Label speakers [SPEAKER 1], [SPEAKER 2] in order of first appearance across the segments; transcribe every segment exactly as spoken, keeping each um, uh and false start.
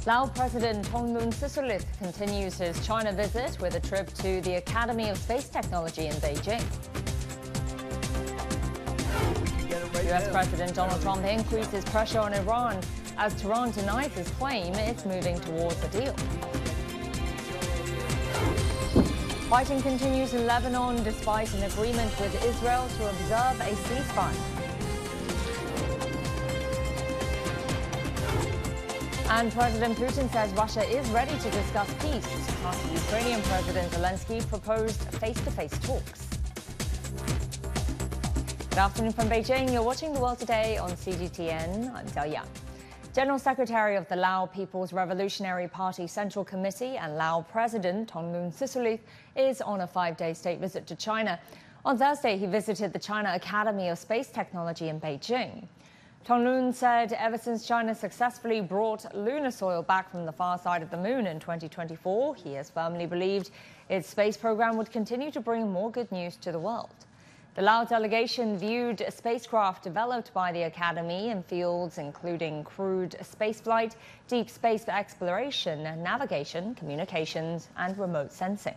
[SPEAKER 1] Lao President Thongloun Sisoulith continues his China visit with a trip to the Academy of Space Technology in Beijing. U S President Donald Trump increases pressure on Iran as Tehran denies his claim it's moving towards a deal. Fighting continues in Lebanon despite an agreement with Israel to observe a ceasefire. And President Putin says Russia is ready to discuss peace after Ukrainian President Zelensky proposed face-to-face talks. Good afternoon from Beijing. You're watching The World Today on C G T N. I'm Zhao Yang. General Secretary of the Lao People's Revolutionary Party Central Committee and Lao President Thongloun Sisoulith is on a five-day state visit to China. On Thursday, he visited the China Academy of Space Technology in Beijing. Thongloun said ever since China successfully brought lunar soil back from the far side of the moon in twenty twenty-four, he has firmly believed its space program would continue to bring more good news to the world. The Lao delegation viewed a spacecraft developed by the Academy in fields including crewed spaceflight, deep space exploration, navigation, communications, and remote sensing.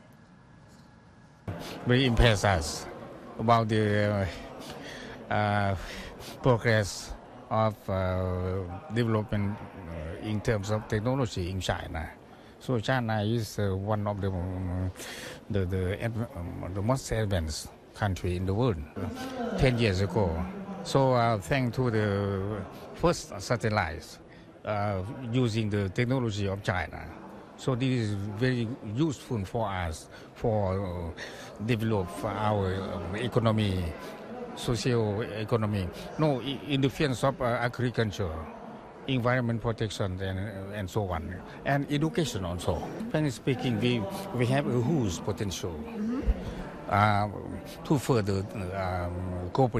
[SPEAKER 2] Very impressed us about the uh, uh, progress of uh, development uh, in terms of technology in China. So China is uh, one of the um, the the, um, the most advanced country in the world. Ten years ago, so uh, thanks to the first satellites uh, using the technology of China. So this is very useful for us for uh, develop our uh, economy. Socio-economy, no, in the fields of uh, agriculture, environment protection, and, and so on, and education also. Frankly speaking, we, we have a huge potential uh, to further um, cooperate.